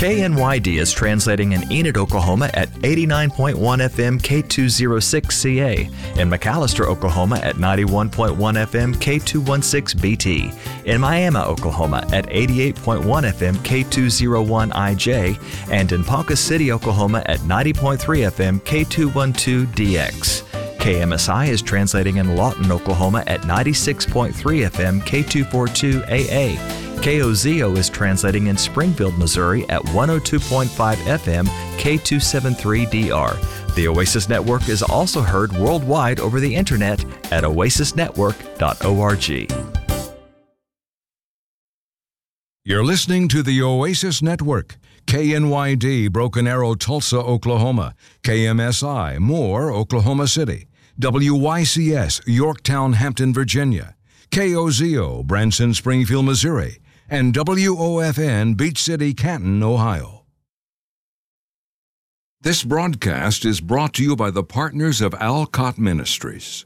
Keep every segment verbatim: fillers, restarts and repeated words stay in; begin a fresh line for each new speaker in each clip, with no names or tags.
K N Y D is translating in Enid, Oklahoma at eighty-nine point one F M K two oh six C A, in McAllister, Oklahoma at ninety-one point one F M K two sixteen B T, in Miami, Oklahoma at eighty-eight point one F M K two oh one I J, and in Ponca City, Oklahoma at ninety point three F M K two twelve D X. K M S I is translating in Lawton, Oklahoma at ninety-six point three F M K two forty-two A A. K O Z O is translating in Springfield, Missouri at one oh two point five F M K two seventy-three D R. The Oasis Network is also heard worldwide over the internet at oasis network dot org.
You're listening to the Oasis Network. K N Y D, Broken Arrow, Tulsa, Oklahoma. K M S I, Moore, Oklahoma City. W Y C S, Yorktown, Hampton, Virginia. K O Z O, Branson, Springfield, Missouri. And W O F N, Beach City, Canton, Ohio. This broadcast is brought to you by the partners of Alcott Ministries.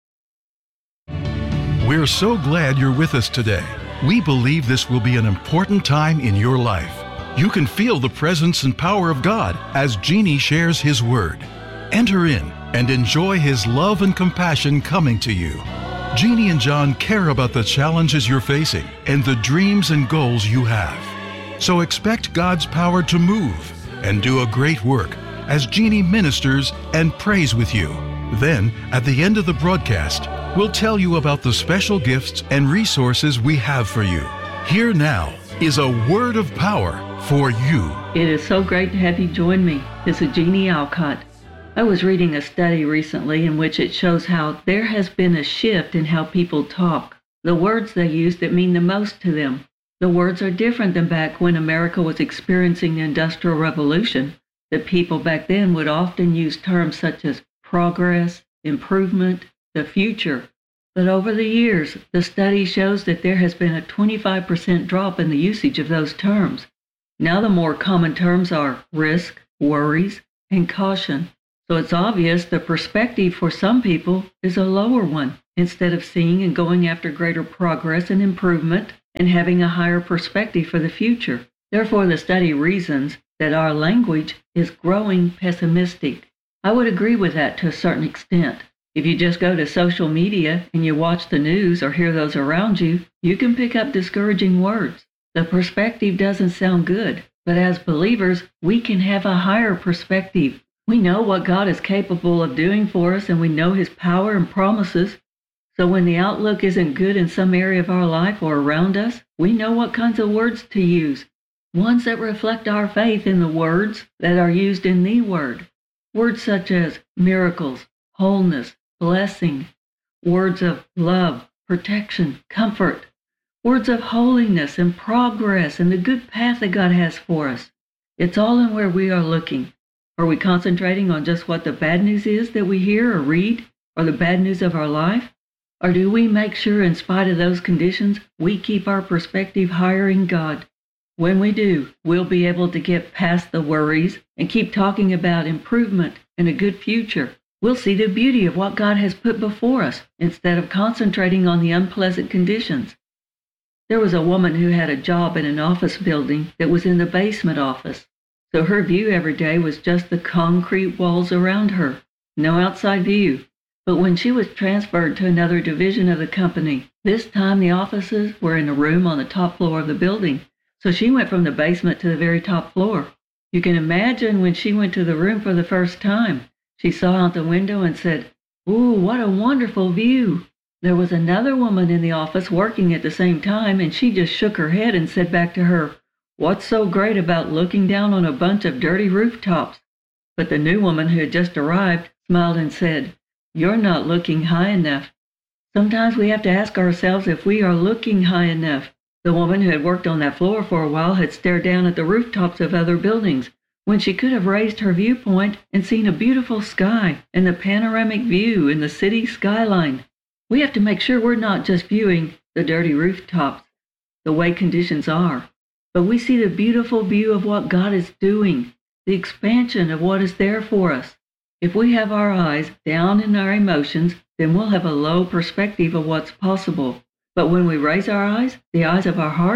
We're so glad you're with us today. We believe this will be an important time in your life. You can feel the presence and power of God as Jeannie shares His Word. Enter in and enjoy His love and compassion coming to you. Jeannie and John care about the challenges you're facing and the dreams and goals you have. So expect God's power to move and do a great work as Jeannie ministers and prays with you. Then, at the end of the broadcast, we'll tell you about the special gifts and resources we have for you. Here now is a word of power for you.
It is so great to have you join me. This is Jeannie Alcott. I was reading a study recently in which it shows how there has been a shift in how people talk, the words they use that mean the most to them. The words are different than back when America was experiencing the Industrial Revolution. The people back then would often use terms such as progress, improvement, the future. But over the years, the study shows that there has been a twenty-five percent drop in the usage of those terms. Now the more common terms are risk, worries, and caution. So it's obvious the perspective for some people is a lower one, instead of seeing and going after greater progress and improvement and having a higher perspective for the future. Therefore, the study reasons that our language is growing pessimistic. I would agree with that to a certain extent. If you just go to social media and you watch the news or hear those around you, you can pick up discouraging words. The perspective doesn't sound good, but as believers, we can have a higher perspective. We know what God is capable of doing for us, and we know His power and promises. So when the outlook isn't good in some area of our life or around us, we know what kinds of words to use. Ones that reflect our faith in the words that are used in the Word. Words such as miracles, wholeness, blessing. Words of love, protection, comfort. Words of holiness and progress and the good path that God has for us. It's all in where we are looking. Are we concentrating on just what the bad news is that we hear or read, or the bad news of our life? Or do we make sure, in spite of those conditions, we keep our perspective higher in God? When we do, we'll be able to get past the worries and keep talking about improvement and a good future. We'll see the beauty of what God has put before us instead of concentrating on the unpleasant conditions. There was a woman who had a job in an office building that was in the basement office. So her view every day was just the concrete walls around her, no outside view. But when she was transferred to another division of the company, this time the offices were in a room on the top floor of the building. So she went from the basement to the very top floor. You can imagine when she went to the room for the first time, she saw out the window and said, "Ooh, what a wonderful view." There was another woman in the office working at the same time, and she just shook her head and said back to her, "What's so great about looking down on a bunch of dirty rooftops?" But the new woman who had just arrived smiled and said, "You're not looking high enough." Sometimes we have to ask ourselves if we are looking high enough. The woman who had worked on that floor for a while had stared down at the rooftops of other buildings when she could have raised her viewpoint and seen a beautiful sky and the panoramic view in the city skyline. We have to make sure we're not just viewing the dirty rooftops, the way conditions are, but we see the beautiful view of what God is doing, the expansion of what is there for us. If we have our eyes down in our emotions, then we'll have a low perspective of what's possible. But when we raise our eyes, the eyes of our heart,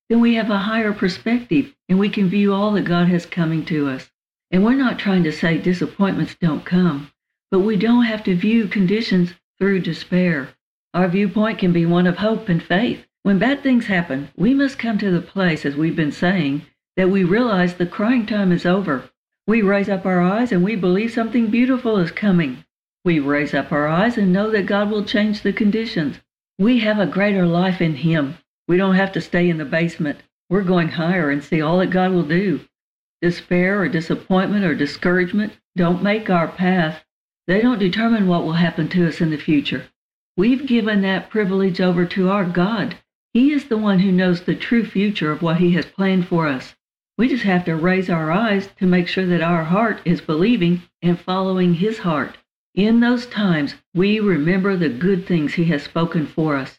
then we have a higher perspective and we can view all that God has coming to us. And we're not trying to say disappointments don't come, but we don't have to view conditions through despair. Our viewpoint can be one of hope and faith. When bad things happen, we must come to the place, as we've been saying, that we realize the crying time is over. We raise up our eyes and we believe something beautiful is coming. We raise up our eyes and know that God will change the conditions. We have a greater life in Him. We don't have to stay in the basement. We're going higher and see all that God will do. Despair or disappointment or discouragement don't make our path. They don't determine what will happen to us in the future. We've given that privilege over to our God. He is the one who knows the true future of what He has planned for us. We just have to raise our eyes to make sure that our heart is believing and following His heart. In those times, we remember the good things He has spoken for us.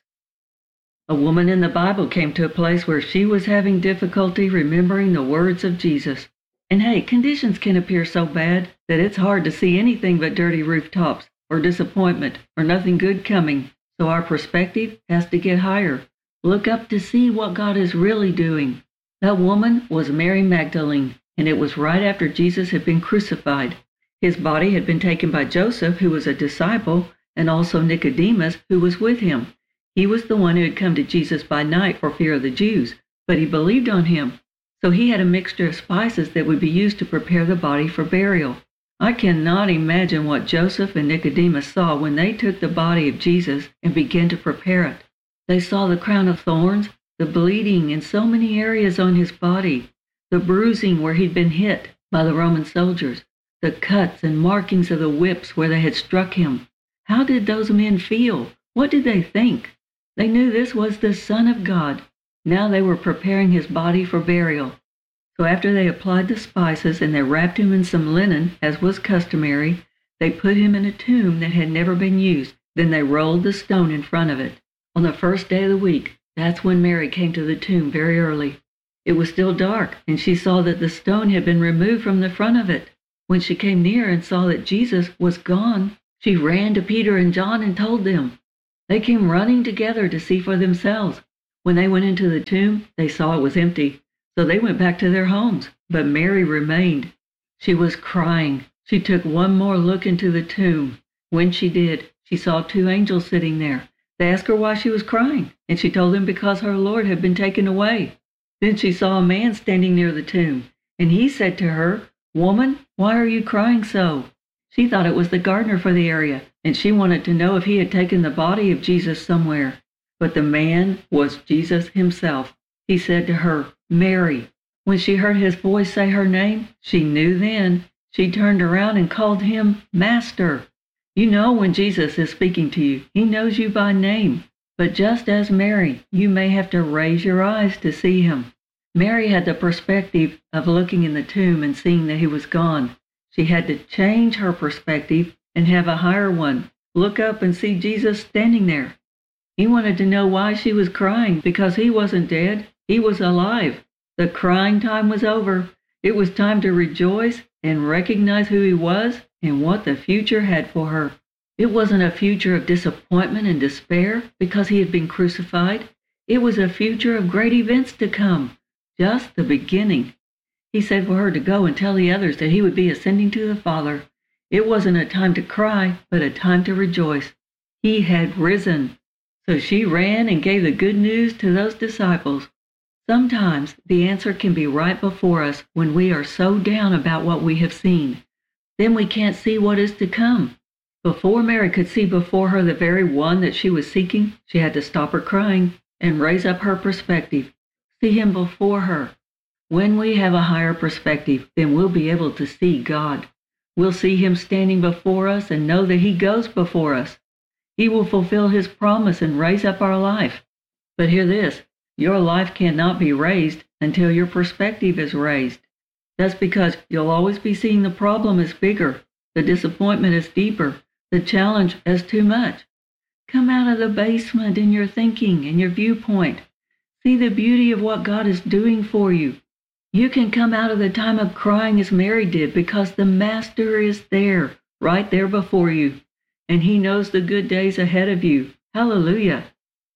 A woman in the Bible came to a place where she was having difficulty remembering the words of Jesus. And hey, conditions can appear so bad that it's hard to see anything but dirty rooftops or disappointment or nothing good coming. So our perspective has to get higher. Look up to see what God is really doing. That woman was Mary Magdalene, and it was right after Jesus had been crucified. His body had been taken by Joseph, who was a disciple, and also Nicodemus, who was with him. He was the one who had come to Jesus by night for fear of the Jews, but he believed on Him. So he had a mixture of spices that would be used to prepare the body for burial. I cannot imagine what Joseph and Nicodemus saw when they took the body of Jesus and began to prepare it. They saw the crown of thorns, the bleeding in so many areas on his body, the bruising where he'd been hit by the Roman soldiers, the cuts and markings of the whips where they had struck him. How did those men feel? What did they think? They knew this was the Son of God. Now they were preparing his body for burial. So after they applied the spices and they wrapped him in some linen, as was customary, they put him in a tomb that had never been used. Then they rolled the stone in front of it. On the first day of the week, that's when Mary came to the tomb very early. It was still dark, and she saw that the stone had been removed from the front of it. When she came near and saw that Jesus was gone, she ran to Peter and John and told them. They came running together to see for themselves. When they went into the tomb, they saw it was empty, so they went back to their homes. But Mary remained. She was crying. She took one more look into the tomb. When she did, she saw two angels sitting there. They asked her why she was crying, and she told them because her Lord had been taken away. Then she saw a man standing near the tomb, and he said to her, "Woman, why are you crying so?" She thought it was the gardener for the area, and she wanted to know if he had taken the body of Jesus somewhere. But the man was Jesus himself. He said to her, "Mary." When she heard his voice say her name, she knew then. She turned around and called him Master. You know when Jesus is speaking to you, he knows you by name. But just as Mary, you may have to raise your eyes to see him. Mary had the perspective of looking in the tomb and seeing that he was gone. She had to change her perspective and have a higher one. Look up and see Jesus standing there. He wanted to know why she was crying, because he wasn't dead. He was alive. The crying time was over. It was time to rejoice and recognize who he was and what the future had for her. It wasn't a future of disappointment and despair because he had been crucified. It was a future of great events to come, just the beginning. He said for her to go and tell the others that he would be ascending to the Father. It wasn't a time to cry, but a time to rejoice. He had risen. So she ran and gave the good news to those disciples. Sometimes the answer can be right before us when we are so down about what we have seen. Then we can't see what is to come. Before Mary could see before her the very one that she was seeking, she had to stop her crying and raise up her perspective. See him before her. When we have a higher perspective, then we'll be able to see God. We'll see him standing before us and know that he goes before us. He will fulfill his promise and raise up our life. But hear this, your life cannot be raised until your perspective is raised. That's because you'll always be seeing the problem as bigger, the disappointment as deeper, the challenge as too much. Come out of the basement in your thinking and your viewpoint. See the beauty of what God is doing for you. You can come out of the time of crying as Mary did because the Master is there, right there before you. And he knows the good days ahead of you. Hallelujah.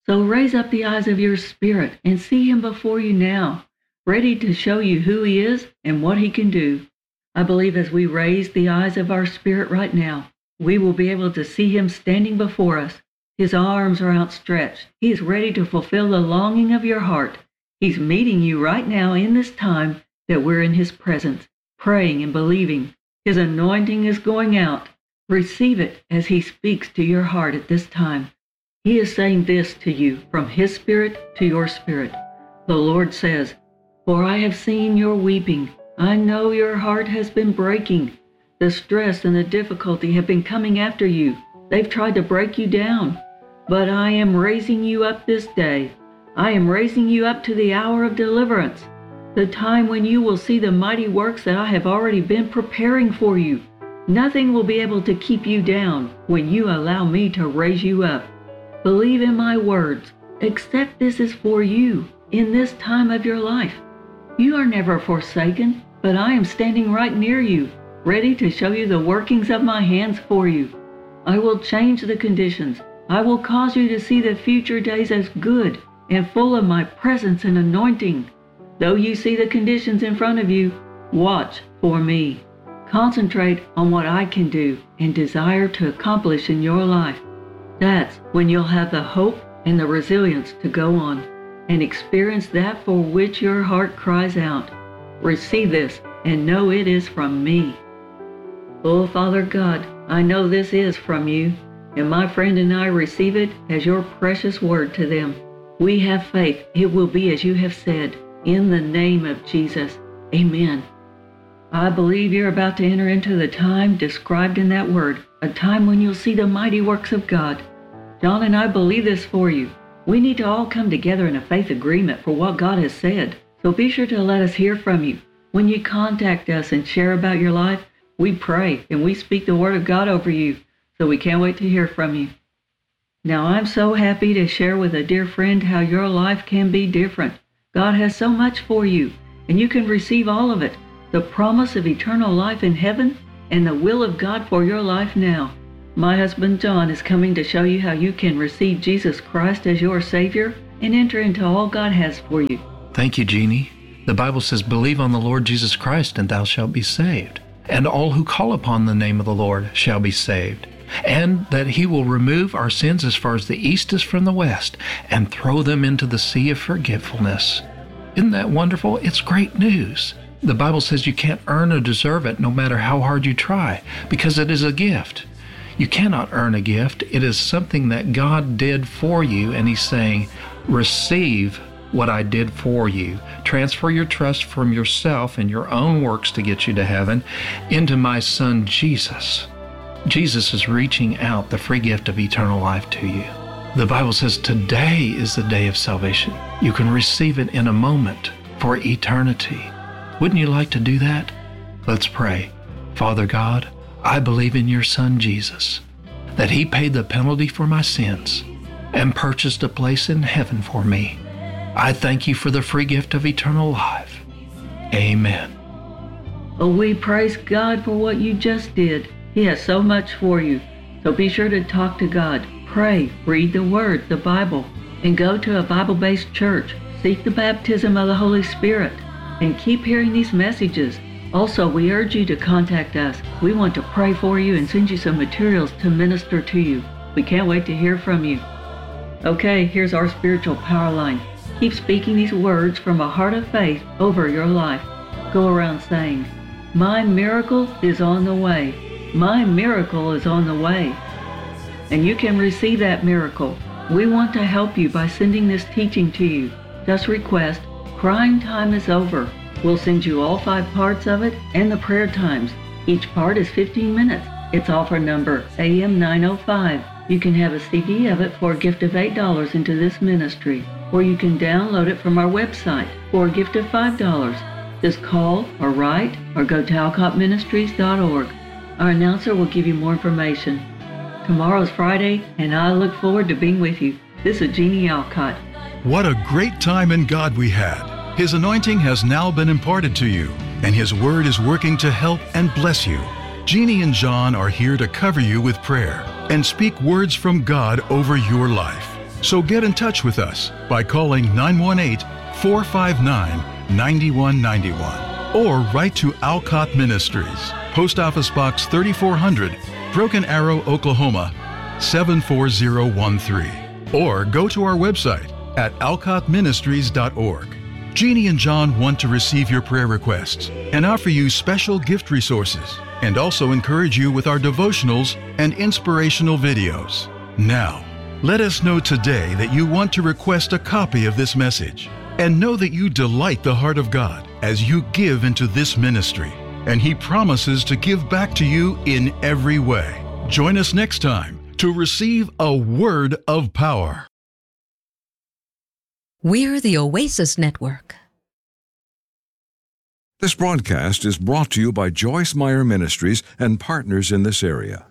So raise up the eyes of your spirit and see him before you now, ready to show you who he is and what he can do. I believe as we raise the eyes of our spirit right now, we will be able to see him standing before us. His arms are outstretched. He is ready to fulfill the longing of your heart. He's meeting you right now in this time that we're in his presence, praying and believing. His anointing is going out. Receive it as he speaks to your heart at this time. He is saying this to you from his spirit to your spirit. The Lord says, "For I have seen your weeping. I know your heart has been breaking. The stress and the difficulty have been coming after you. They've tried to break you down. But I am raising you up this day. I am raising you up to the hour of deliverance, the time when you will see the mighty works that I have already been preparing for you. Nothing will be able to keep you down when you allow me to raise you up. Believe in my words. Accept this is for you in this time of your life. You are never forsaken, but I am standing right near you, ready to show you the workings of my hands for you. I will change the conditions. I will cause you to see the future days as good and full of my presence and anointing. Though you see the conditions in front of you, watch for me. Concentrate on what I can do and desire to accomplish in your life. That's when you'll have the hope and the resilience to go on and experience that for which your heart cries out. Receive this and know it is from me. Oh, Father God, I know this is from you, and my friend and I receive it as your precious word to them. We have faith it will be as you have said. In the name of Jesus, amen. I believe you're about to enter into the time described in that word, a time when you'll see the mighty works of God. John and I believe this for you. We need to all come together in a faith agreement for what God has said. So be sure to let us hear from you. When you contact us and share about your life, we pray and we speak the word of God over you. So we can't wait to hear from you. Now I'm so happy to share with a dear friend how your life can be different. God has so much for you, and you can receive all of it. The promise of eternal life in heaven and the will of God for your life now. My husband John is coming to show you how you can receive Jesus Christ as your Savior and enter into all God has for you.
Thank you, Jeannie. The Bible says, "Believe on the Lord Jesus Christ, and thou shalt be saved. And all who call upon the name of the Lord shall be saved. And that he will remove our sins as far as the east is from the west, and throw them into the sea of forgetfulness." Isn't that wonderful? It's great news. The Bible says you can't earn or deserve it no matter how hard you try, because it is a gift. You cannot earn a gift. It is something that God did for you, and he's saying, receive what I did for you. Transfer your trust from yourself and your own works to get you to heaven into my son Jesus. Jesus is reaching out the free gift of eternal life to you. The Bible says today is the day of salvation. You can receive it in a moment for eternity. Wouldn't you like to do that? Let's pray. Father God, I believe in your Son Jesus, that he paid the penalty for my sins and purchased a place in heaven for me. I thank you for the free gift of eternal life. Amen.
Oh, we praise God for what you just did. He has so much for you. So be sure to talk to God, pray, read the Word, the Bible, and go to a Bible-based church. Seek the baptism of the Holy Spirit, and keep hearing these messages. Also, we urge you to contact us. We want to pray for you and send you some materials to minister to you. We can't wait to hear from you. Okay, here's our spiritual power line. Keep speaking these words from a heart of faith over your life. Go around saying, my miracle is on the way. My miracle is on the way. And you can receive that miracle. We want to help you by sending this teaching to you. Just request, Crying Time is Over. We'll send you all five parts of it and the prayer times. Each part is fifteen minutes. It's offer number A M nine oh five. You can have a C D of it for a gift of eight dollars into this ministry, or you can download it from our website for a gift of five dollars. Just call or write or go to alcott ministries dot org. Our announcer will give you more information. Tomorrow's Friday, and I look forward to being with you. This is Jeannie Alcott.
What a great time in God we had. His anointing has now been imparted to you, and His Word is working to help and bless you. Jeannie and John are here to cover you with prayer and speak words from God over your life. So get in touch with us by calling nine one eight, four five nine, nine one nine one or write to Alcott Ministries, Post Office Box thirty-four hundred, Broken Arrow, Oklahoma, seven four zero one three. Or go to our website at alcott ministries dot org. Jeannie and John want to receive your prayer requests and offer you special gift resources, and also encourage you with our devotionals and inspirational videos. Now, let us know today that you want to request a copy of this message, and know that you delight the heart of God as you give into this ministry, and He promises to give back to you in every way. Join us next time to receive a word of power.
We're the Oasis Network.
This broadcast is brought to you by Joyce Meyer Ministries and partners in this area.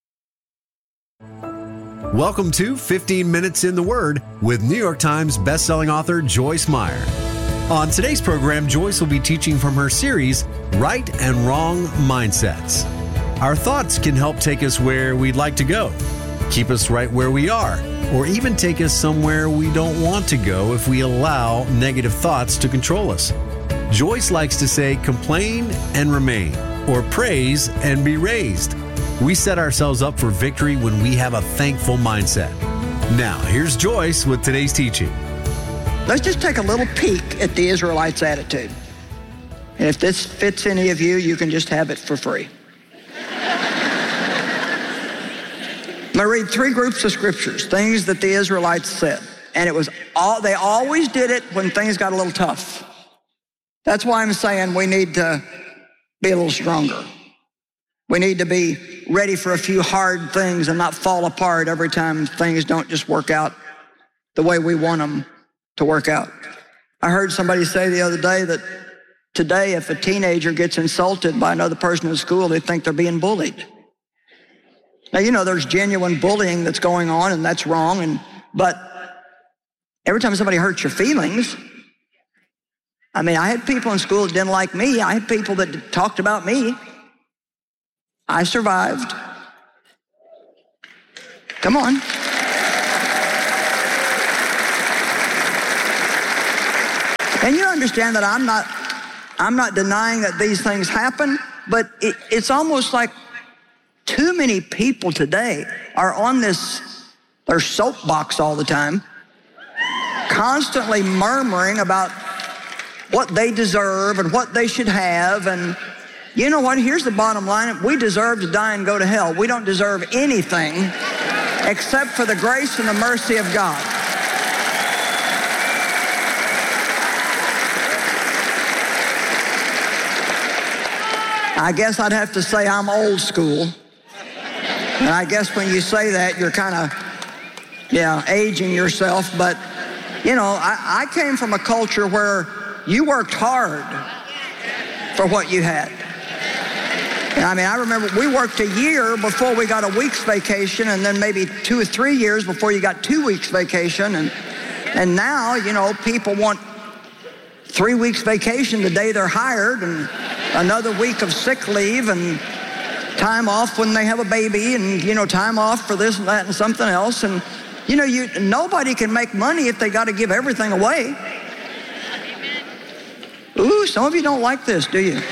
Welcome to fifteen minutes in the Word with New York Times bestselling author Joyce Meyer. On today's program, Joyce will be teaching from her series, Right and Wrong Mindsets. Our thoughts can help take us where we'd like to go, keep us right where we are, or even take us somewhere we don't want to go if we allow negative thoughts to control us. Joyce likes to say, complain and remain, or praise and be raised. We set ourselves up for victory when we have a thankful mindset. Now, here's Joyce with today's teaching.
Let's just take a little peek at the Israelites' attitude. And if this fits any of you, you can just have it for free. I'm going to read three groups of scriptures, things that the Israelites said. And it was all, they always did it when things got a little tough. That's why I'm saying we need to be a little stronger. We need to be ready for a few hard things and not fall apart every time things don't just work out the way we want them to work out. I heard somebody say the other day that today if a teenager gets insulted by another person in school, they think they're being bullied. Now, you know, there's genuine bullying that's going on, and that's wrong. And but every time somebody hurts your feelings, I mean, I had people in school that didn't like me. I had people that talked about me. I survived. Come on. And you understand that I'm not, I'm not denying that these things happen, but it, it's almost like too many people today are on this, their soapbox all the time, constantly murmuring about what they deserve and what they should have. And you know what? Here's the bottom line. We deserve to die and go to hell. We don't deserve anything except for the grace and the mercy of God. I guess I'd have to say I'm old school. And I guess when you say that, you're kind of, yeah, aging yourself. But, you know, I, I came from a culture where you worked hard for what you had. And I mean, I remember we worked a year before we got a week's vacation, and then maybe two or three years before you got two weeks vacation. And, and now, you know, people want three weeks vacation the day they're hired, and another week of sick leave, and time off when they have a baby, and, you know, time off for this and that and something else. And, you know, you nobody can make money if they got to give everything away. Ooh, some of you don't like this, do you?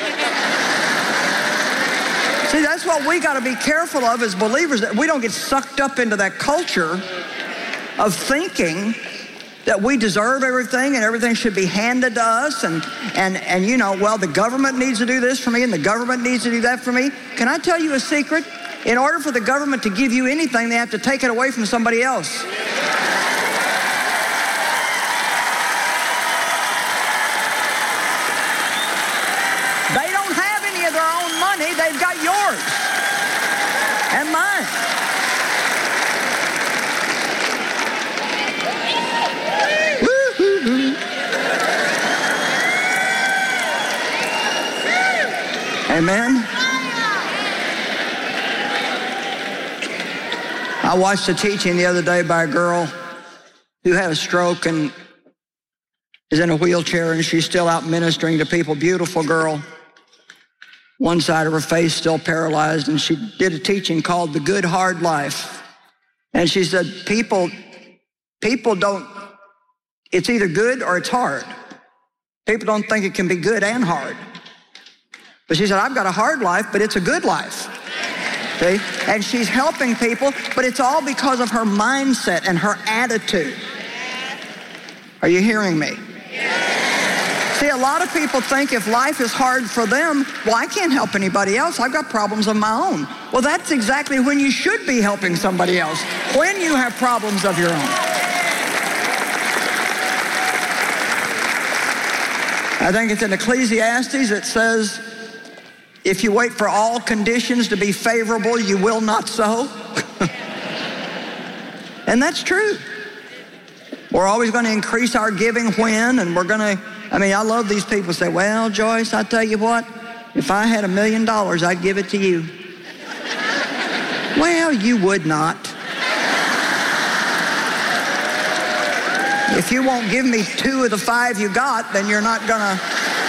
See, that's what we got to be careful of as believers, that we don't get sucked up into that culture of thinking that we deserve everything and everything should be handed to us, and, and, and you know, well, the government needs to do this for me and the government needs to do that for me. Can I tell you a secret? In order for the government to give you anything, they have to take it away from somebody else. They don't have any of their own money. They've got yours and mine. Amen. I watched a teaching the other day by a girl who had a stroke and is in a wheelchair, and she's still out ministering to people. Beautiful girl. One side of her face still paralyzed, and she did a teaching called The Good Hard Life. And she said, people, People don't, it's either good or it's hard. People don't think it can be good and hard. But she said, I've got a hard life, but it's a good life. See? And she's helping people, but it's all because of her mindset and her attitude. Are you hearing me? See, a lot of people think if life is hard for them, well, I can't help anybody else. I've got problems of my own. Well, that's exactly when you should be helping somebody else, when you have problems of your own. I think it's in Ecclesiastes, it says, if you wait for all conditions to be favorable, you will not sow. And that's true. We're always going to increase our giving when, and we're going to, I mean, I love these people who say, well, Joyce, I tell you what, if I had a million dollars, I'd give it to you. Well, you would not. If you won't give me two of the five you got, then you're not going to.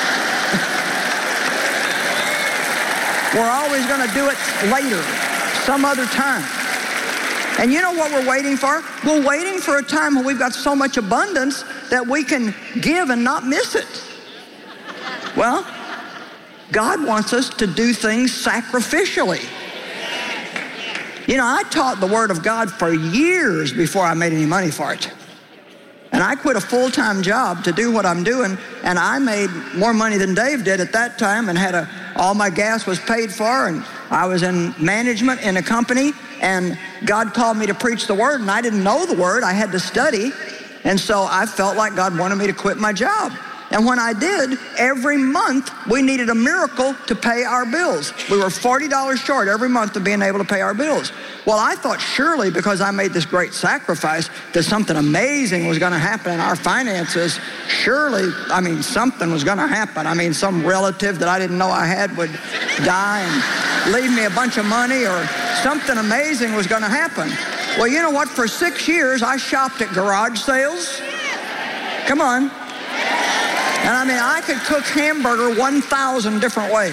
We're always going to do it later, some other time. And you know what we're waiting for? We're waiting for a time when we've got so much abundance that we can give and not miss it. Well, God wants us to do things sacrificially. You know, I taught the Word of God for years before I made any money for it. And I quit a full-time job to do what I'm doing, and I made more money than Dave did at that time, and had a, all my gas was paid for, and I was in management in a company, and God called me to preach the Word, and I didn't know the Word. I had to study, and so I felt like God wanted me to quit my job. And when I did, every month we needed a miracle to pay our bills. We were forty dollars short every month of being able to pay our bills. Well, I thought surely because I made this great sacrifice that something amazing was going to happen in our finances. Surely, I mean, something was going to happen. I mean, some relative that I didn't know I had would die and leave me a bunch of money, or something amazing was going to happen. Well, you know what? For six years, I shopped at garage sales. Come on. And I mean, I could cook hamburger one thousand different ways.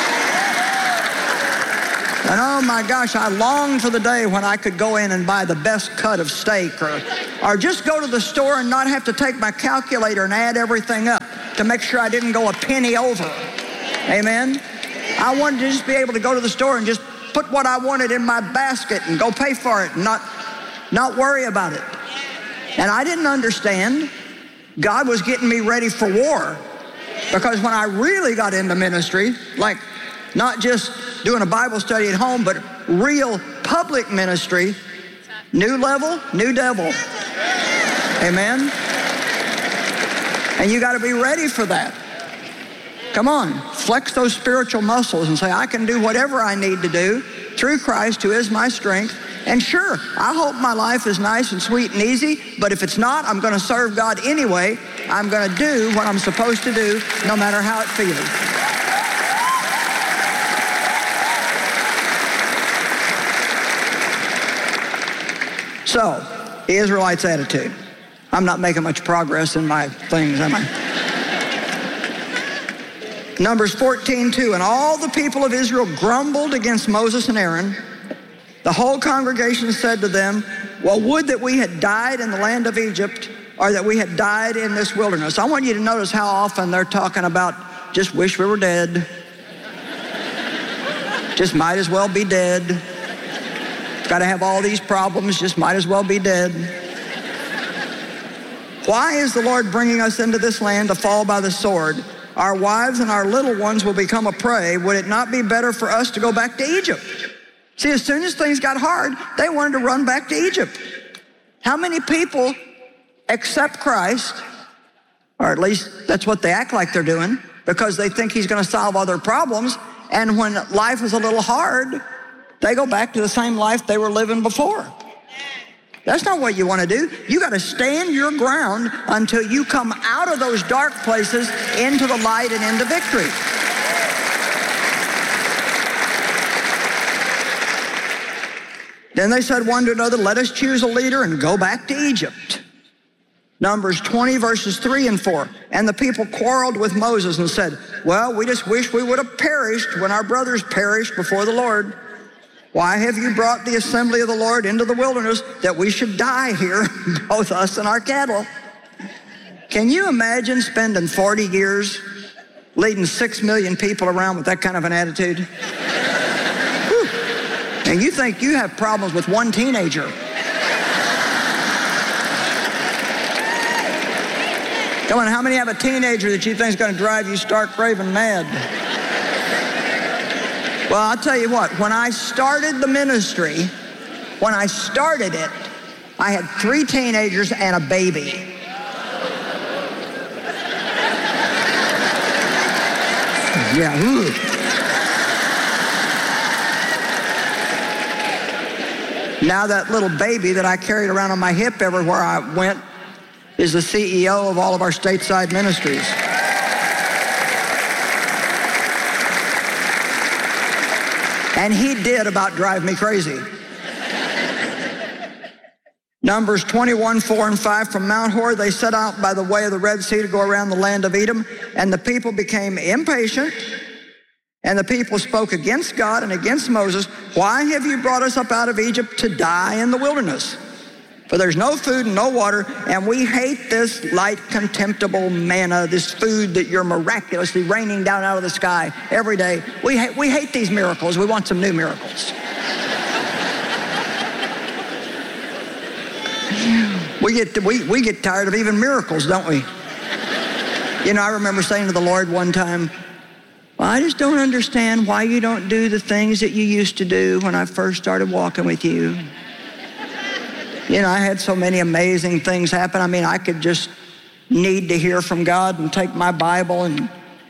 And oh my gosh, I longed for the day when I could go in and buy the best cut of steak, or, or just go to the store and not have to take my calculator and add everything up to make sure I didn't go a penny over. Amen? I wanted to just be able to go to the store and just put what I wanted in my basket and go pay for it and not, not worry about it. And I didn't understand. God was getting me ready for war, because when I really got into ministry, like not just doing a Bible study at home, but real public ministry, new level, new devil. Amen? And you got to be ready for that. Come on, flex those spiritual muscles and say, I can do whatever I need to do through Christ who is my strength. And sure, I hope my life is nice and sweet and easy, but if it's not, I'm going to serve God anyway. I'm going to do what I'm supposed to do, no matter how it feels. So, the Israelites' attitude. I'm not making much progress in my things, am I? Numbers fourteen two, and all the people of Israel grumbled against Moses and Aaron. The whole congregation said to them, well, would that we had died in the land of Egypt, or that we had died in this wilderness. I want you to notice how often they're talking about, just wish we were dead. Just might as well be dead. Got to have all these problems, just might as well be dead. Why is the Lord bringing us into this land to fall by the sword? Our wives and our little ones will become a prey. Would it not be better for us to go back to Egypt? See, as soon as things got hard, they wanted to run back to Egypt. How many people accept Christ, or at least that's what they act like they're doing, because they think he's going to solve all their problems, and when life is a little hard, they go back to the same life they were living before. That's not what you want to do. You got to stand your ground until you come out of those dark places into the light and into victory. Then they said one to another, let us choose a leader and go back to Egypt. Numbers twenty, verses three and four. And the people quarreled with Moses and said, well, we just wish we would have perished when our brothers perished before the Lord. Why have you brought the assembly of the Lord into the wilderness that we should die here, both us and our cattle? Can you imagine spending forty years leading six million people around with that kind of an attitude? Whew. And you think you have problems with one teenager. Come on, how many have a teenager that you think is going to drive you stark raving mad? Well, I'll tell you what, when I started the ministry, when I started it, I had three teenagers and a baby. Yeah. Ooh. Now that little baby that I carried around on my hip everywhere I went is the C E O of all of our stateside ministries. And he did about drive me crazy. Numbers twenty-one, four and five, from Mount Hor, they set out by the way of the Red Sea to go around the land of Edom, and the people became impatient, and the people spoke against God and against Moses. Why have you brought us up out of Egypt to die in the wilderness? For there's no food and no water, and we hate this light, contemptible manna, this food that you're miraculously raining down out of the sky every day. We hate, we hate these miracles. We want some new miracles. we, get, we, we get tired of even miracles, don't we? You know, I remember saying to the Lord one time, well, I just don't understand why you don't do the things that you used to do when I first started walking with you. You know, I had so many amazing things happen. I mean, I could just need to hear from God and take my Bible and...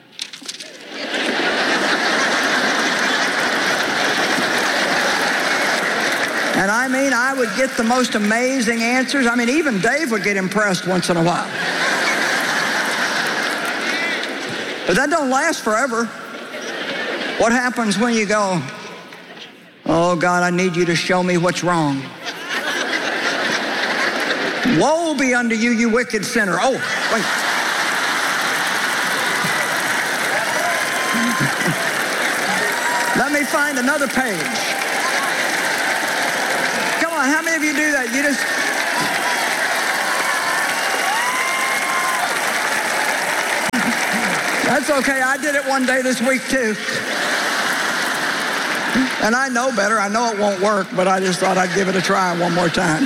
And I mean, I would get the most amazing answers. I mean, even Dave would get impressed once in a while. But that don't last forever. What happens when you go, oh, God, I need you to show me what's wrong. Woe be unto you, you wicked sinner. Oh, wait. Let me find another page. Come on, how many of you do that? You just... That's okay, I did it one day this week too. And I know better, I know it won't work, but I just thought I'd give it a try one more time.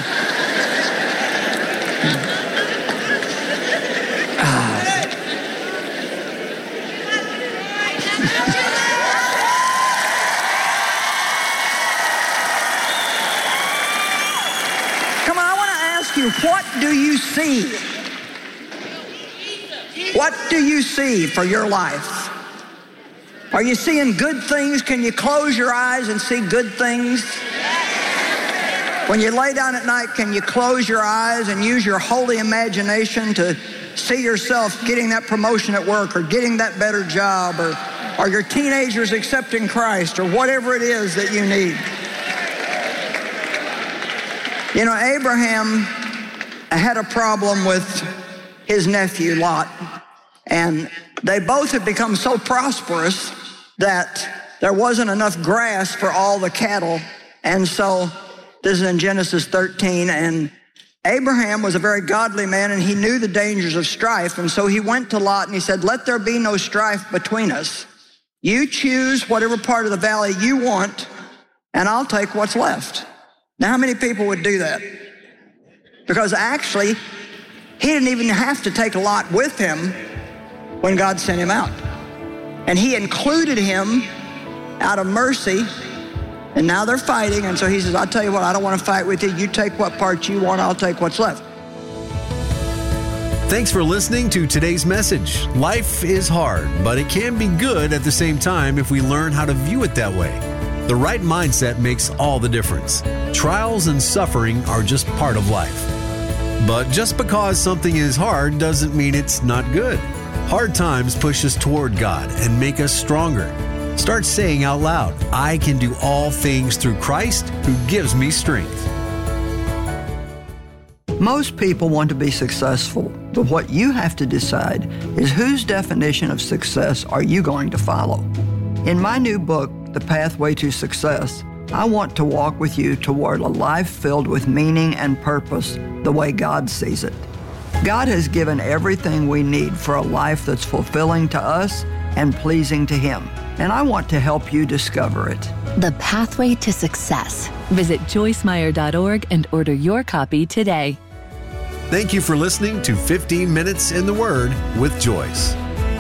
What do you see? What do you see for your life? Are you seeing good things? Can you close your eyes and see good things? When you lay down at night, can you close your eyes and use your holy imagination to see yourself getting that promotion at work or getting that better job, or, or your teenagers accepting Christ, or whatever it is that you need? You know, Abraham had a problem with his nephew Lot, and they both had become so prosperous that there wasn't enough grass for all the cattle. And so this is in Genesis thirteen, and Abraham was a very godly man, and he knew the dangers of strife, and so he went to Lot and he said, let there be no strife between us. You choose whatever part of the valley you want, and I'll take what's left. Now, how many people would do that? Because actually, he didn't even have to take Lot with him when God sent him out. And he included him out of mercy, and now they're fighting, and so he says, I'll tell you what, I don't want to fight with you. You take what part you want, I'll take what's left.
Thanks for listening to today's message. Life is hard, but it can be good at the same time if we learn how to view it that way. The right mindset makes all the difference. Trials and suffering are just part of life. But just because something is hard doesn't mean it's not good. Hard times push us toward God and make us stronger. Start saying out loud, I can do all things through Christ who gives me strength.
Most people want to be successful, but what you have to decide is whose definition of success are you going to follow? In my new book, The Pathway to Success, I want to walk with you toward a life filled with meaning and purpose the way God sees it. God has given everything we need for a life that's fulfilling to us and pleasing to Him, and I want to help you discover it.
The Pathway to Success. Visit joyce meyer dot org and order your copy today.
Thank you for listening to fifteen minutes in the Word with Joyce.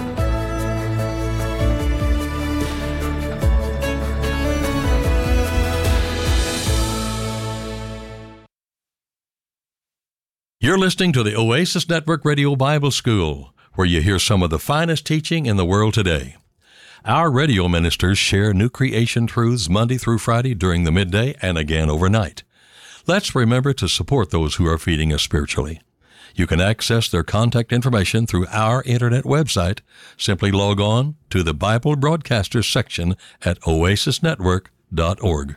You're listening to the Oasis Network Radio Bible School, where you hear some of the finest teaching in the world today. Our radio ministers share new creation truths Monday through Friday during the midday and again overnight. Let's remember to support those who are feeding us spiritually. You can access their contact information through our internet website. Simply log on to the Bible Broadcasters section at oasis network dot org.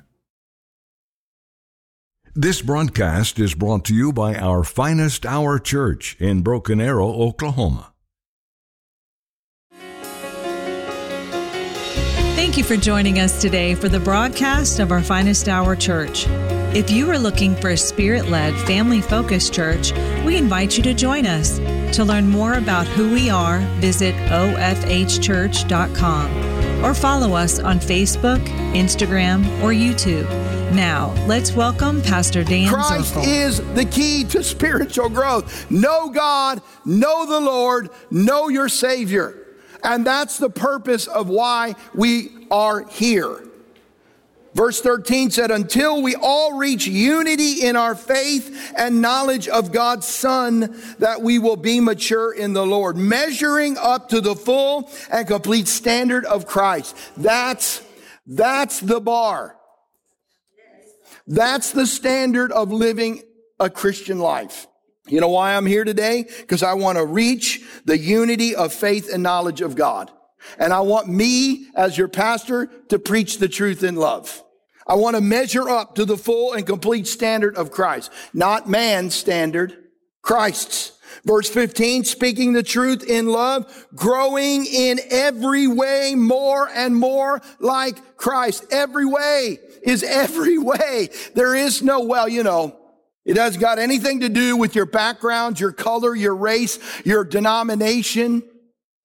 This broadcast is brought to you by our Finest Hour Church in Broken Arrow, Oklahoma.
Thank you for joining us today for the broadcast of our Finest Hour Church. If you are looking for a Spirit-led, family-focused church, we invite you to join us. To learn more about who we are, visit o f h church dot com or follow us on Facebook, Instagram, or YouTube. Now, let's welcome Pastor Dan
Christ
Zirkle.
is the key to spiritual growth. Know God, know the Lord, know your Savior. And that's the purpose of why we are here. Verse thirteen said, until we all reach unity in our faith and knowledge of God's Son, that we will be mature in the Lord, measuring up to the full and complete standard of Christ. That's, that's the bar. That's the standard of living a Christian life. You know why I'm here today? Because I want to reach the unity of faith and knowledge of God. And I want me, as your pastor, to preach the truth in love. I want to measure up to the full and complete standard of Christ. Not man's standard, Christ's. Verse fifteen, speaking the truth in love, growing in every way more and more like Christ. Every way is every way. There is no, well, you know, it hasn't got anything to do with your background, your color, your race, your denomination.